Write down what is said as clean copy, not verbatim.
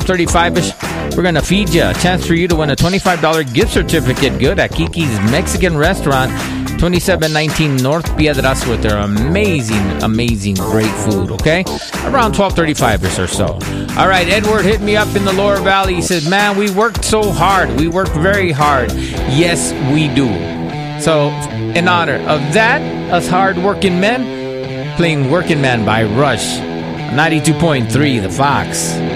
12:35ish, we're going to feed you. A chance for you to win a $25 gift certificate good at Kiki's Mexican Restaurant, 2719 North Piedras, with their amazing, great food, okay? Around 12:35ish or so. All right, Edward hit me up in the Lower Valley. He says, man, we worked so hard. We worked very hard. Yes, we do. So, in honor of that, us hard-working men, playing Working Man by Rush, 92.3 The Fox.